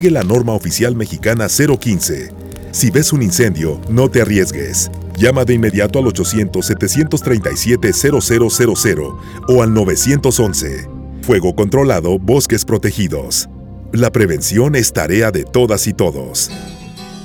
Sigue la norma oficial mexicana 015. Si ves un incendio, no te arriesgues. Llama de inmediato al 800-737-0000 o al 911. Fuego controlado, bosques protegidos. La prevención es tarea de todas y todos.